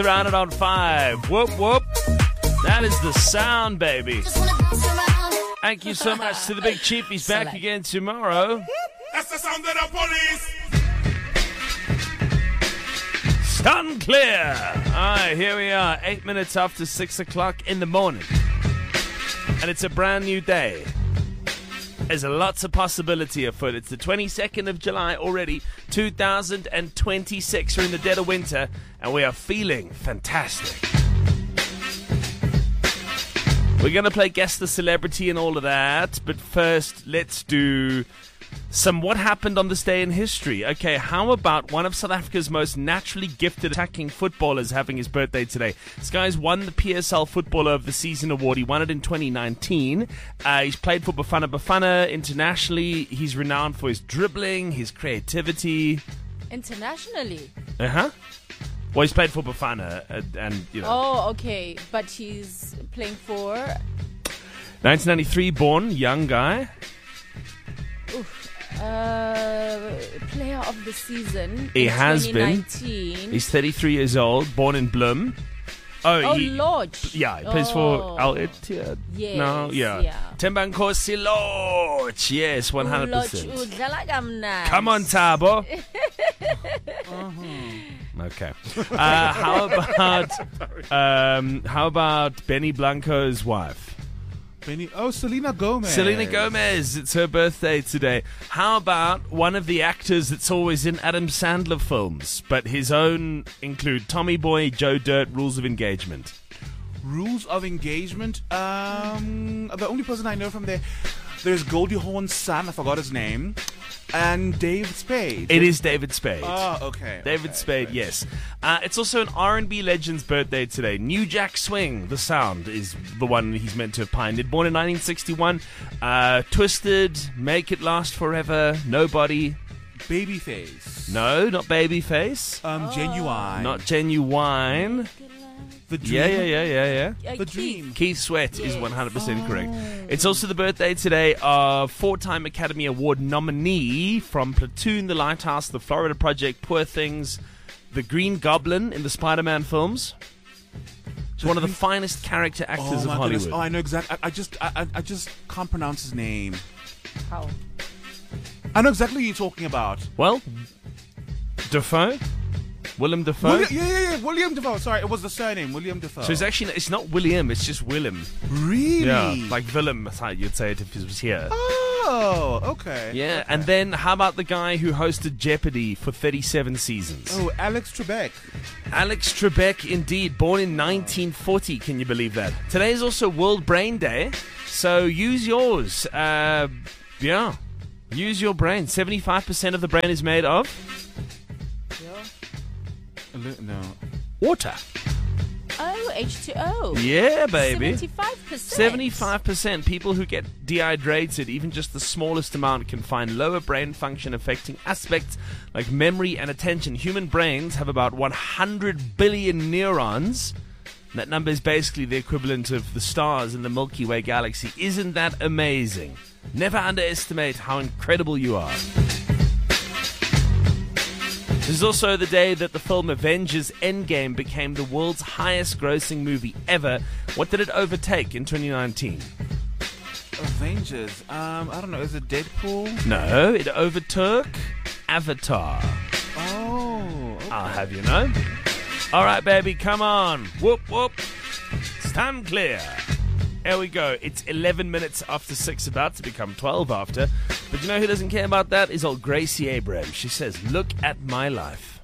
Around it on 5. Whoop, whoop. That is the sound, baby. Thank you so much to the Big Chief. He's back again tomorrow. That's the sound of the police. Sun clear. All right, here we are. 8 minutes after 6 o'clock in the morning. And it's a brand new day. There's lots of possibility afoot. It's the 22nd of July already, 2026. We're in the dead of winter, and we are feeling fantastic. We're going to play Guess the Celebrity and all of that, but first, let's do some What Happened on This Day in History. Okay, how about one of South Africa's most naturally gifted attacking footballers having his birthday today? This guy's won the PSL Footballer of the Season award. He won it in 2019. He's played for Bafana Bafana internationally. He's renowned for his dribbling, his creativity. Internationally? Uh-huh. Well, he's played for Bafana and you know. Oh, okay. But he's playing for... 1993 born, young guy. Player of the season. He has been. 2019. He's 33 years old, born in Bloem. Lodge. Yeah, he plays for Al Ittihad. Yes. No, yeah. Themba Nkosi Lodge. Yes, 100%. Come on, Thabo. Okay. How about Benny Blanco's wife? Selena Gomez. Selena Gomez. It's her birthday today. How about one of the actors that's always in Adam Sandler films, but his own include Tommy Boy, Joe Dirt, Rules of Engagement? Rules of Engagement? The only person I know from there's Goldie Hawn's son, I forgot his name, and David Spade. It is David Spade. Oh, okay. David Spade, right. yes. It's also an R&B legend's birthday today. New Jack Swing, the sound, is the one he's meant to have pioneered. Born in 1961. Twisted, Make It Last Forever, Nobody. Babyface. No, not Babyface. Genuine. Not Genuine. The Dream. Yeah. The Dream. Keith Sweat is 100% correct. It's also the birthday today of four-time Academy Award nominee from Platoon, The Lighthouse, The Florida Project, Poor Things, The Green Goblin in the Spider-Man films. He's one of the finest character actors of Hollywood. Goodness. Oh, I know exactly. I just can't pronounce his name. How? I know exactly who you're talking about. Well, Dafoe? Willem Dafoe? Yeah. William Dafoe. Sorry, it was the surname, William Dafoe. So it's not William, it's just Willem. Really? Yeah, like Willem, that's how you'd say it if he was here. Oh, okay. Yeah, okay. and then how about the guy who hosted Jeopardy for 37 seasons? Oh, Alex Trebek. Alex Trebek, indeed, born in 1940, can you believe that? Today is also World Brain Day, so use yours. Use your brain. 75% of the brain is made of... No. Water. Oh, H2O. Yeah, baby. 75%. 75%. People who get dehydrated, even just the smallest amount, can find lower brain function affecting aspects like memory and attention. Human brains have about 100 billion neurons. That number is basically the equivalent of the stars in the Milky Way galaxy. Isn't that amazing? Never underestimate how incredible you are. This is also the day that the film Avengers Endgame became the world's highest grossing movie ever. What did it overtake in 2019? Avengers. I don't know. Is it Deadpool? No, it overtook Avatar. Oh, okay. I'll have you know. All right, baby, come on. Whoop, whoop. Stand clear. There we go. It's 11 minutes after 6, about to become 12 after. But you know who doesn't care about that? Is old Gracie Abrams. She says, look at my life.